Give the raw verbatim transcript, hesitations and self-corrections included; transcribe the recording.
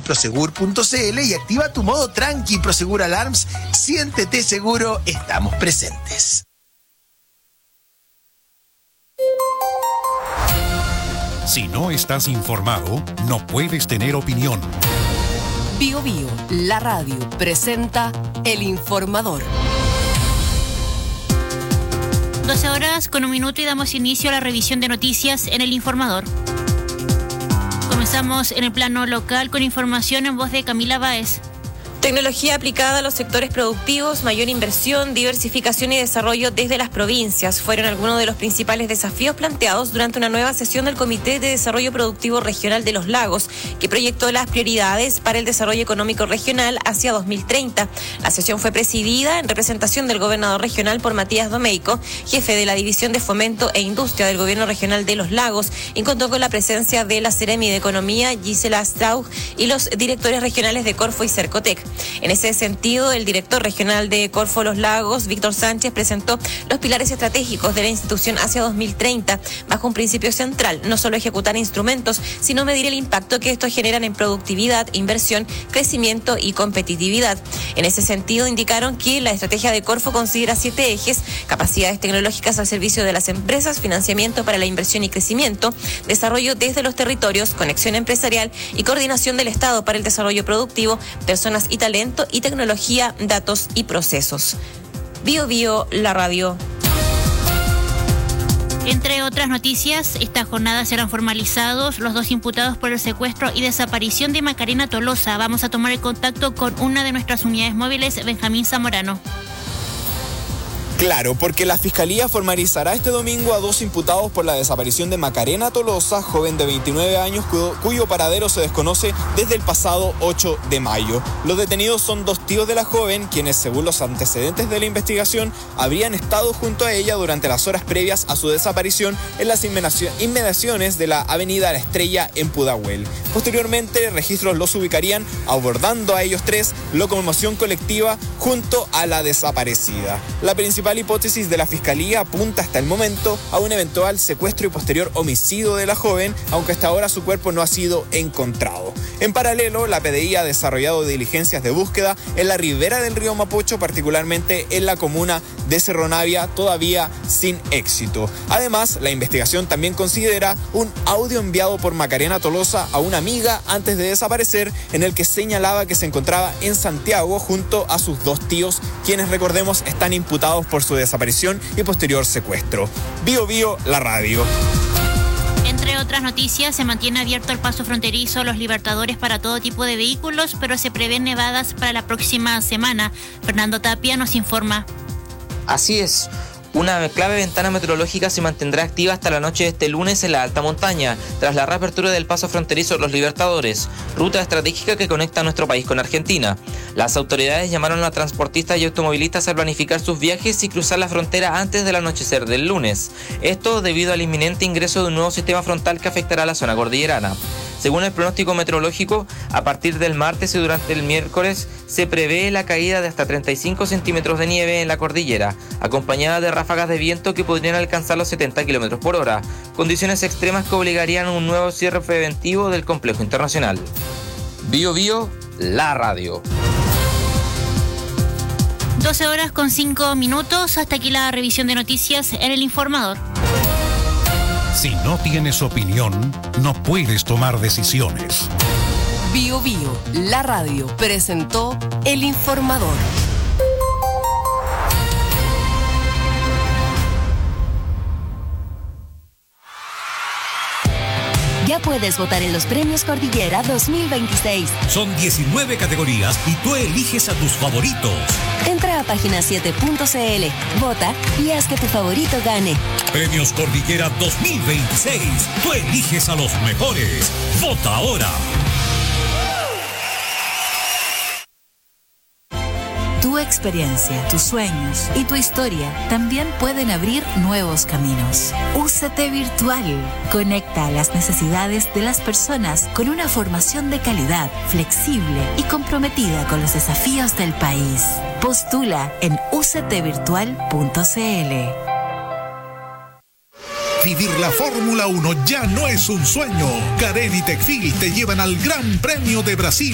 prosegur punto c l y activa tu modo tranqui. Prosegur Alarms, siéntete seguro, estamos presentes. Si no estás informado, no puedes tener opinión. Bio Bio, la radio, presenta El Informador. doce horas con un minuto y damos inicio a la revisión de noticias en El Informador. Comenzamos en el plano local con información en voz de Camila Báez. Tecnología aplicada a los sectores productivos, mayor inversión, diversificación y desarrollo desde las provincias fueron algunos de los principales desafíos planteados durante una nueva sesión del Comité de Desarrollo Productivo Regional de los Lagos, que proyectó las prioridades para el desarrollo económico regional hacia dos mil treinta. La sesión fue presidida en representación del gobernador regional por Matías Domeyko, jefe de la División de Fomento e Industria del Gobierno Regional de los Lagos, y contó con la presencia de la Seremi de Economía, Gisela Strauch, y los directores regionales de Corfo y Cercotec. En ese sentido, el director regional de Corfo Los Lagos, Víctor Sánchez, presentó los pilares estratégicos de la institución hacia dos mil treinta, bajo un principio central: no solo ejecutar instrumentos, sino medir el impacto que estos generan en productividad, inversión, crecimiento y competitividad. En ese sentido, indicaron que la estrategia de Corfo considera siete ejes: capacidades tecnológicas al servicio de las empresas, financiamiento para la inversión y crecimiento, desarrollo desde los territorios, conexión empresarial y coordinación del Estado para el desarrollo productivo, personas y talento y tecnología, datos y procesos. Bio Bio, la radio. Entre otras noticias, esta jornada serán formalizados los dos imputados por el secuestro y desaparición de Macarena Tolosa. Vamos a tomar el contacto con una de nuestras unidades móviles, Benjamín Zamorano. Claro, porque la Fiscalía formalizará este domingo a dos imputados por la desaparición de Macarena Tolosa, joven de veintinueve años, cuyo, cuyo paradero se desconoce desde el pasado ocho de mayo. Los detenidos son dos tíos de la joven, quienes, según los antecedentes de la investigación, habrían estado junto a ella durante las horas previas a su desaparición en las inmediaciones de la avenida La Estrella en Pudahuel. Posteriormente, registros los ubicarían abordando a ellos tres locomoción colectiva junto a la desaparecida. La principal La hipótesis de la Fiscalía apunta hasta el momento a un eventual secuestro y posterior homicidio de la joven, aunque hasta ahora su cuerpo no ha sido encontrado. En paralelo, la P D I ha desarrollado diligencias de búsqueda en la ribera del río Mapocho, particularmente en la comuna de Cerro Navia, todavía sin éxito. Además, la investigación también considera un audio enviado por Macarena Tolosa a una amiga antes de desaparecer, en el que señalaba que se encontraba en Santiago junto a sus dos tíos, quienes, recordemos, están imputados por su desaparición y posterior secuestro. Bio Bio, la radio. Entre otras noticias, se mantiene abierto el paso fronterizo Los Libertadores para todo tipo de vehículos, pero se prevén nevadas para la próxima semana. Fernando Tapia nos informa. Así es. Una clave ventana meteorológica se mantendrá activa hasta la noche de este lunes en la alta montaña, tras la reapertura del paso fronterizo Los Libertadores, ruta estratégica que conecta a nuestro país con Argentina. Las autoridades llamaron a transportistas y automovilistas a planificar sus viajes y cruzar la frontera antes del anochecer del lunes. Esto debido al inminente ingreso de un nuevo sistema frontal que afectará a la zona cordillerana. Según el pronóstico meteorológico, a partir del martes y durante el miércoles se prevé la caída de hasta treinta y cinco centímetros de nieve en la cordillera, acompañada de ráfagas de viento que podrían alcanzar los setenta kilómetros por hora, condiciones extremas que obligarían a un nuevo cierre preventivo del complejo internacional. Bio Bio, la radio. doce horas con cinco minutos, hasta aquí la revisión de noticias en El Informador. Si no tienes opinión, no puedes tomar decisiones. Bio Bio, la radio, presentó El Informador. Ya puedes votar en los Premios Cordillera dos mil veintiséis. Son diecinueve categorías y tú eliges a tus favoritos. Entra a página siete punto c l, vota y haz que tu favorito gane. Premios Cordillera dos mil veintiséis. Tú eliges a los mejores. Vota ahora. Tu experiencia, tus sueños y tu historia también pueden abrir nuevos caminos. U C T Virtual conecta a las necesidades de las personas con una formación de calidad, flexible y comprometida con los desafíos del país. Postula en u c t virtual punto c l. Vivir la Fórmula uno ya no es un sueño. Karen y Tecfil te llevan al Gran Premio de Brasil